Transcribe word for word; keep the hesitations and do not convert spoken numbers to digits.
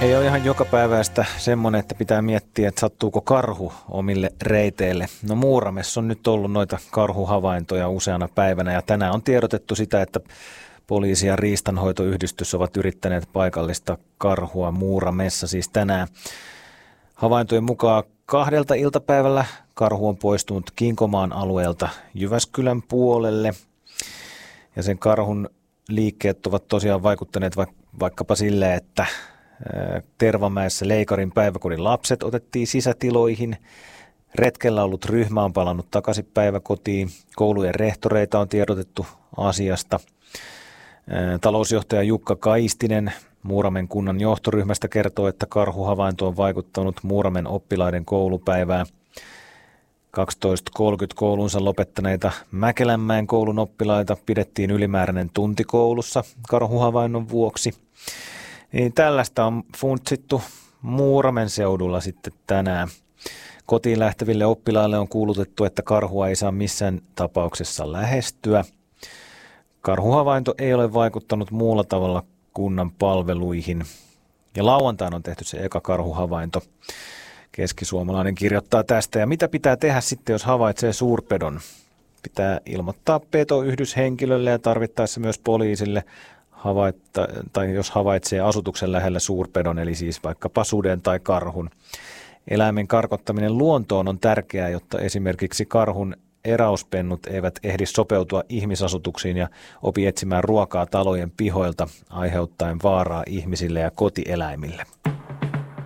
Ei ole ihan jokapäiväistä semmoinen, että pitää miettiä, että sattuuko karhu omille reiteille. No Muuramessa on nyt ollut noita karhuhavaintoja useana päivänä ja tänään on tiedotettu sitä, että poliisi ja riistanhoitoyhdistys ovat yrittäneet paikallista karhua Muuramessa siis tänään. Havaintojen mukaan kahdelta iltapäivällä karhu on poistunut Kinkomaan alueelta Jyväskylän puolelle ja sen karhun liikkeet ovat tosiaan vaikuttaneet vaikkapa sille, että Tervamäessä Leikarin päiväkodin lapset otettiin sisätiloihin. Retkellä ollut ryhmä on palannut takaisin päiväkotiin. Koulujen rehtoreita on tiedotettu asiasta. Talousjohtaja Jukka Kaistinen Muuramen kunnan johtoryhmästä kertoo, että karhuhavainto on vaikuttanut Muuramen oppilaiden koulupäivään. kaksitoista kolmekymmentä koulunsa lopettaneita Mäkelänmäen koulun oppilaita pidettiin ylimääräinen tunti koulussa karhuhavainnon vuoksi. Niin tällaista on funtsittu Muuramen seudulla sitten tänään. Kotiin lähteville oppilaille on kuulutettu, että karhua ei saa missään tapauksessa lähestyä. Karhuhavainto ei ole vaikuttanut muulla tavalla kunnan palveluihin. Ja lauantaina on tehty se eka karhuhavainto. Keskisuomalainen kirjoittaa tästä. Ja mitä pitää tehdä sitten, jos havaitsee suurpedon? Pitää ilmoittaa petoyhdyshenkilölle ja tarvittaessa myös poliisille. Havaittaa, tai jos havaitsee asutuksen lähellä suurpedon, eli siis vaikkapa suden tai karhun. Eläimen karkottaminen luontoon on tärkeää, jotta esimerkiksi karhun eräuspennut eivät ehdi sopeutua ihmisasutuksiin ja opi etsimään ruokaa talojen pihoilta, aiheuttaen vaaraa ihmisille ja kotieläimille.